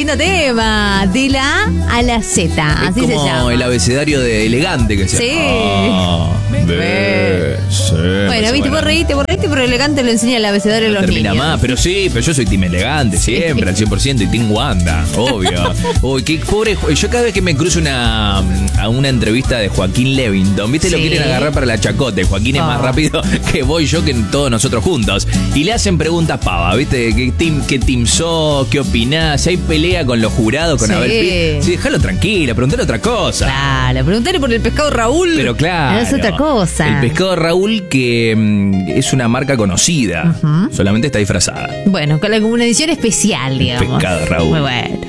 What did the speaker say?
lindo tema. De la A a la Z. Así es se como llama. el abecedario de elegante que se Sí. Bueno, viste, vos reíste, pero elegante lo enseña el abecedario a los termina niños. más, pero yo soy team elegante, siempre, al 100%, y team Wanda, obvio. Uy, qué pobre. Yo cada vez que me cruzo a una entrevista de Joaquín Levington, viste, lo quieren agarrar para la chacota. Joaquín es más rápido que voy yo que todos nosotros juntos. Y le hacen preguntas pavas, viste, qué team sos, qué opinás, si hay pelea con los jurados, con Abel. Sí, déjalo tranquilo, preguntale otra cosa. Claro, preguntale por el pescado Raúl. Pero claro. Es otra cosa. El pescado Raúl, que es una marca conocida, solamente está disfrazada. Bueno, con una edición especial, digamos. El pescado Raúl. Muy bueno.